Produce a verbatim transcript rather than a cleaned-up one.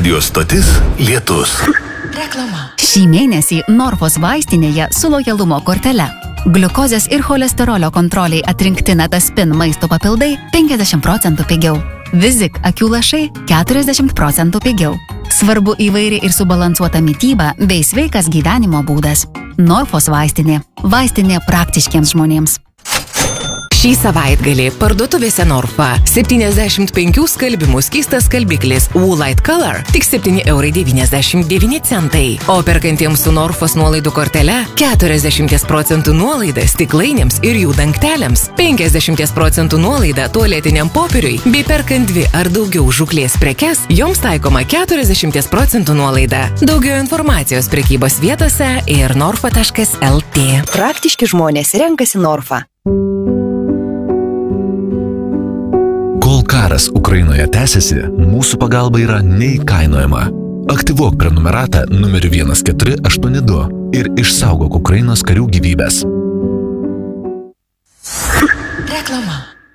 Radio stotis Lietus. Reklama. Šį mėnesį Norfos vaistinėje su lojalumo kortele. Gliukozės ir cholesterolio kontroliai atrinkti Netaspin maisto papildai penkiasdešimt procentų pigiau. Vizik akių lašai keturiasdešimt procentų pigiau. Svarbu įvairi ir subalansuota mityba bei sveikas gyvenimo būdas. Norfos vaistinė. Vaistinė praktiškiems žmonėms. Šį savaitgalį parduotuvėse Norfa septyniasdešimt penkių skalbimų skystas skalbiklis Woolite Color tik septyni eurai devyniasdešimt devyni centai, o perkantiems su Norfos nuolaidų kortele keturiasdešimt procentų nuolaida stiklainėms ir jų dangteliams, penkiasdešimt procentų nuolaida tualetiniam popieriui, bei perkant dvi ar daugiau žūklės prekes, joms taikoma keturiasdešimt procentų nuolaida. Daugiau informacijos prekybos vietose ir norfa taškas el tė. Praktiški žmonės renkasi Norfa. Kol karas Ukrainoje tęsiasi, mūsų pagalba yra neįkainojama. Aktyvuok prenumeratą numeriu vienas keturi aštuoni du ir išsaugok Ukrainos karių gyvybės. Reklama.